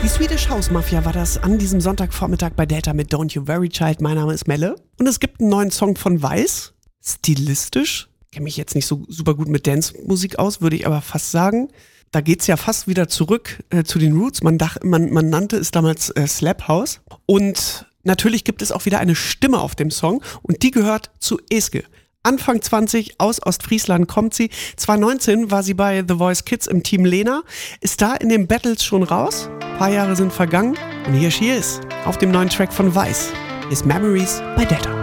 Die Swedish House Mafia war das an diesem Sonntagvormittag bei Delta mit Don't You Worry Child. Mein Name ist Melle. Und es gibt einen neuen Song von Weiß. Stilistisch. Kenne mich jetzt nicht so super gut mit Dance-Musik aus, würde ich aber fast sagen. Da geht's ja fast wieder zurück zu den Roots. Man nannte es damals Slap House. Und natürlich gibt es auch wieder eine Stimme auf dem Song. Und die gehört zu Eske. Anfang 20, aus Ostfriesland kommt sie. 2019 war sie bei The Voice Kids im Team Lena. Ist da in den Battles schon raus. Ein paar Jahre sind vergangen. Und hier she is, auf dem neuen Track von Weiß. Ist Memories bei Delta.